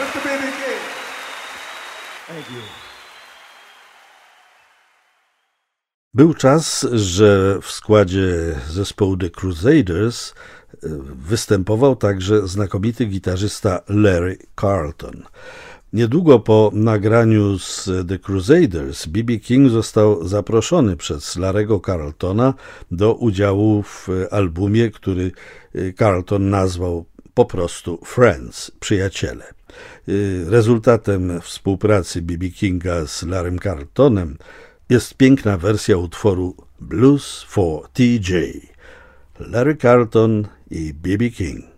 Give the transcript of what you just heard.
Mr. B.B. King. Thank you. Był czas, że w składzie zespołu The Crusaders występował także znakomity gitarzysta Larry Carlton. Niedługo po nagraniu z The Crusaders B.B. King został zaproszony przez Larry'ego Carltona do udziału w albumie, który Carlton nazwał po prostu Friends, przyjaciele. Rezultatem współpracy B.B. Kinga z Larrym Carltonem jest piękna wersja utworu Blues for TJ. Larry Carlton i B.B. King.